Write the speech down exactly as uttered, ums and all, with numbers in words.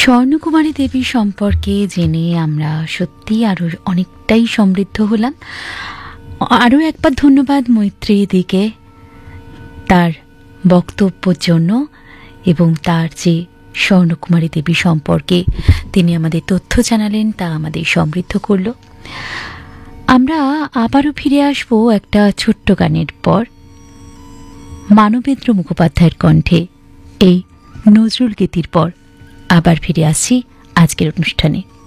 স্বর্ণকুমারী দেবী সম্পর্কে জেনে আমরা সত্যি আরো অনেকটাই সমৃদ্ধ হলাম। আরও একবার ধন্যবাদ মৈত্রী দিকে তার বক্তব্যের জন্য এবং তার যে স্বর্ণকুমারী দেবী সম্পর্কে তিনি আমাদের তথ্য জানালেন তা আমাদের সমৃদ্ধ করল। আমরা আবারও ফিরে আসবো একটা ছোট্ট গানের পর মানবেন্দ্র মুখোপাধ্যায়ের কণ্ঠে এই নজরুল গীতির পর আবার ফিরে আসছি আজকের অনুষ্ঠানে।